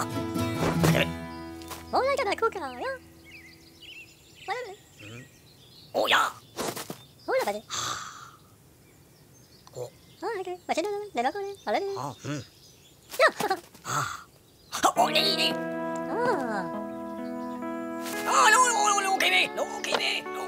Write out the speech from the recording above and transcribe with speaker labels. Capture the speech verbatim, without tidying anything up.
Speaker 1: お前からこうかよ。
Speaker 2: おや。
Speaker 1: ほらかね。
Speaker 2: お。
Speaker 1: あ、あれ、わしのね、なこね、あれね。
Speaker 2: あ、うん。
Speaker 1: や。
Speaker 2: あ。おねいね。
Speaker 1: ああ。
Speaker 2: あ、lo lo lo lo que ve, lo que ve, lo